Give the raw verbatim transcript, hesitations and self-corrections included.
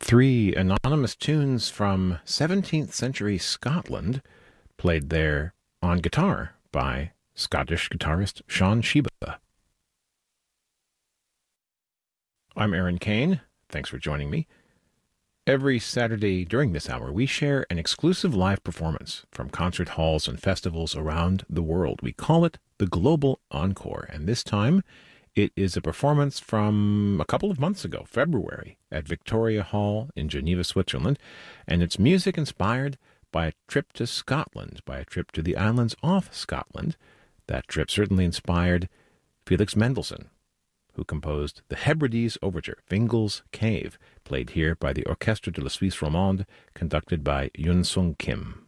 Three anonymous tunes from seventeenth century Scotland, played there on guitar by Scottish guitarist Sean Sheba. I'm Aaron Kane. Thanks for joining me. Every Saturday during this hour, we share an exclusive live performance from concert halls and festivals around the world. We call it the Global Encore, and this time it is a performance from a couple of months ago, February, at Victoria Hall in Geneva, Switzerland, and it's music inspired by a trip to Scotland, by a trip to the islands off Scotland. That trip certainly inspired Felix Mendelssohn, who composed the Hebrides Overture, Fingal's Cave, played here by the Orchestre de la Suisse Romande, conducted by Yun Sung Kim.